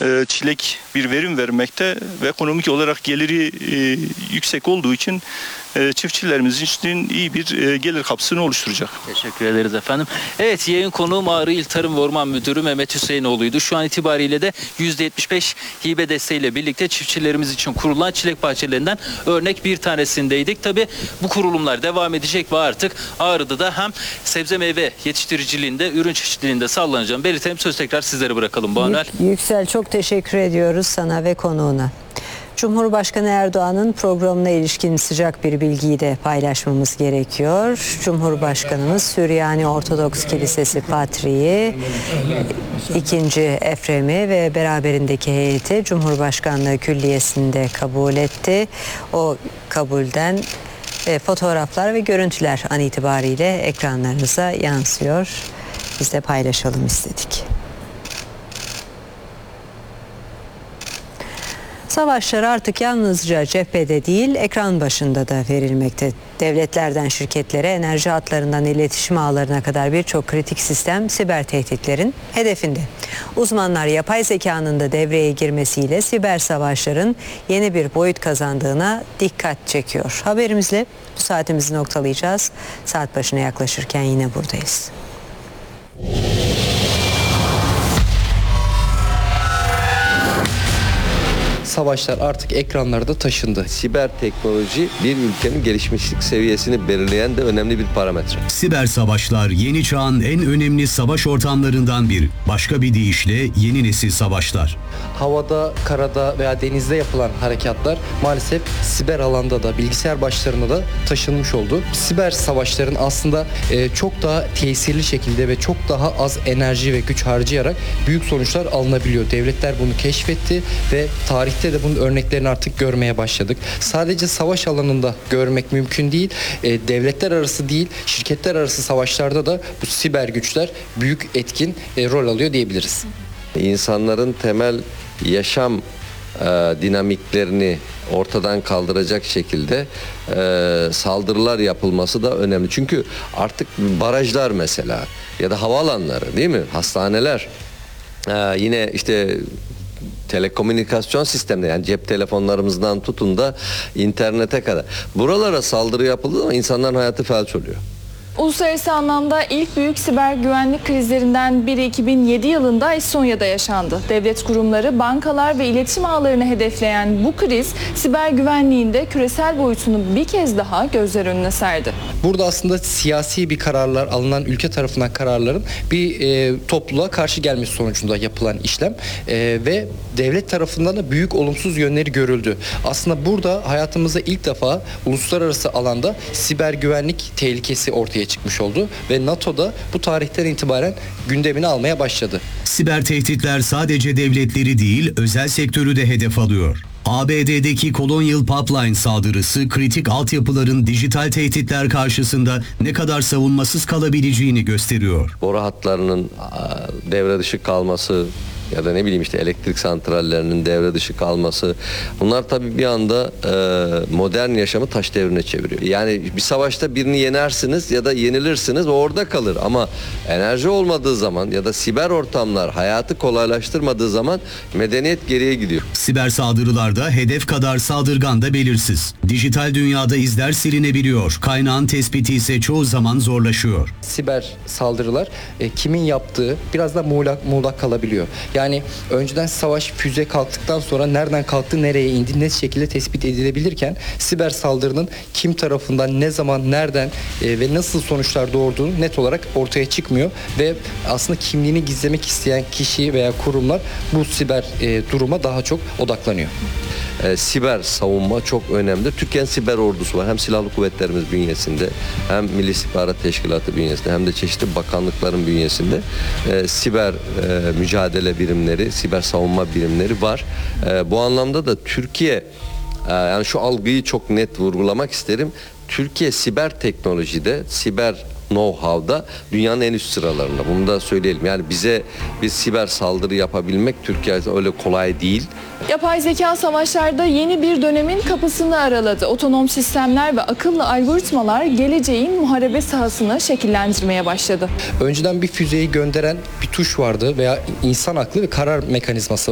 çilek bir verim vermekte ve ekonomik olarak geliri yüksek olduğu için çiftçilerimiz için iyi bir gelir kapısını oluşturacak. Teşekkür ederiz efendim. Evet, yayın konuğum Ağrı İl Tarım ve Orman Müdürü Mehmet Hüseyinoğlu'ydu. Şu an itibariyle de %75 hibe desteğiyle birlikte çiftçilerimiz için kurulan çilek bahçelerinden örnek bir tanesindeydik. Tabii bu kurulumlar devam edecek ve artık Ağrı'da da hem sebze meyve yetiştiriciliğinde, ürün çeşitliliğinde sağlanacağını belirtelim. Söz tekrar sizlere bırakalım Banuel. Yüksel, çok teşekkür ediyoruz sana ve konuğuna. Cumhurbaşkanı Erdoğan'ın programına ilişkin sıcak bir bilgiyi de paylaşmamız gerekiyor. Cumhurbaşkanımız Süryani Ortodoks Kilisesi Patriği 2. Efrem'i ve beraberindeki heyeti Cumhurbaşkanlığı Külliyesi'nde kabul etti. O kabulden fotoğraflar ve görüntüler an itibariyle ekranlarınıza yansıyor. Biz de paylaşalım istedik. Savaşlar artık yalnızca cephede değil, ekran başında da verilmekte. Devletlerden şirketlere, enerji hatlarından iletişim ağlarına kadar birçok kritik sistem siber tehditlerin hedefinde. Uzmanlar yapay zekanın da devreye girmesiyle siber savaşların yeni bir boyut kazandığına dikkat çekiyor. Haberimizle bu saatimizi noktalayacağız. Saat başına yaklaşırken yine buradayız. Savaşlar artık ekranlarda taşındı. Siber teknoloji bir ülkenin gelişmişlik seviyesini belirleyen de önemli bir parametre. Siber savaşlar yeni çağın en önemli savaş ortamlarından biri. Başka bir deyişle yeni nesil savaşlar. Havada, karada veya denizde yapılan harekatlar maalesef siber alanda da, bilgisayar başlarına da taşınmış oldu. Siber savaşların aslında çok daha tesirli şekilde ve çok daha az enerji ve güç harcayarak büyük sonuçlar alınabiliyor. Devletler bunu keşfetti ve tarihte de bunun örneklerini artık görmeye başladık. Sadece savaş alanında görmek mümkün değil. Devletler arası değil, şirketler arası savaşlarda da bu siber güçler büyük etkin rol alıyor diyebiliriz. İnsanların temel yaşam dinamiklerini ortadan kaldıracak şekilde saldırılar yapılması da önemli. Çünkü artık barajlar mesela ya da havaalanları, değil mi? Hastaneler, yine işte telekomünikasyon sistemleri, yani cep telefonlarımızdan tutun da internete kadar. Buralara saldırı yapıldığı zaman insanların hayatı felç oluyor. Uluslararası anlamda ilk büyük siber güvenlik krizlerinden biri 2007 yılında Estonya'da yaşandı. Devlet kurumları, bankalar ve iletişim ağlarını hedefleyen bu kriz siber güvenliğinde küresel boyutunu bir kez daha gözler önüne serdi. Burada aslında siyasi bir kararlar, alınan ülke tarafından kararların bir topluluğa karşı gelmesi sonucunda yapılan işlem ve devlet tarafından da büyük olumsuz yönleri görüldü. Aslında burada hayatımızda ilk defa uluslararası alanda siber güvenlik tehlikesi ortaya çıkmış oldu ve NATO'da bu tarihten itibaren gündemini almaya başladı. Siber tehditler sadece devletleri değil, özel sektörü de hedef alıyor. ABD'deki Colonial Pipeline saldırısı kritik altyapıların dijital tehditler karşısında ne kadar savunmasız kalabileceğini gösteriyor. Boru hatlarının devre dışı kalması ya da ne bileyim işte elektrik santrallerinin devre dışı kalması, bunlar tabii bir anda modern yaşamı taş devrine çeviriyor. Yani bir savaşta birini yenersiniz ya da yenilirsiniz, o orada kalır, ama enerji olmadığı zaman ya da siber ortamlar hayatı kolaylaştırmadığı zaman medeniyet geriye gidiyor. Siber saldırılarda hedef kadar saldırgan da belirsiz. Dijital dünyada izler silinebiliyor. Kaynağın tespiti ise çoğu zaman zorlaşıyor. Siber saldırılar kimin yaptığı biraz da muğlak kalabiliyor. Yani önceden savaş, füze kalktıktan sonra nereden kalktı, nereye indi net şekilde tespit edilebilirken siber saldırının kim tarafından, ne zaman, nereden ve nasıl sonuçlar doğurduğunu net olarak ortaya çıkmıyor ve aslında kimliğini gizlemek isteyen kişi veya kurumlar bu siber duruma daha çok odaklanıyor. Siber savunma çok önemli. Türkiye'nin siber ordusu var. Hem silahlı kuvvetlerimiz bünyesinde, hem Milli İstihbarat Teşkilatı bünyesinde, hem de çeşitli bakanlıkların bünyesinde siber mücadele birimleri, siber savunma birimleri var. Bu anlamda da Türkiye, yani şu algıyı çok net vurgulamak isterim. Türkiye siber teknolojide, siber know-how'da dünyanın en üst sıralarında. Bunu da söyleyelim. Yani bize bir siber saldırı yapabilmek Türkiye'de öyle kolay değil. Yapay zeka savaşlarda yeni bir dönemin kapısını araladı. Otonom sistemler ve akıllı algoritmalar geleceğin muharebe sahasını şekillendirmeye başladı. Önceden bir füzeyi gönderen bir tuş vardı veya insan aklı ve karar mekanizması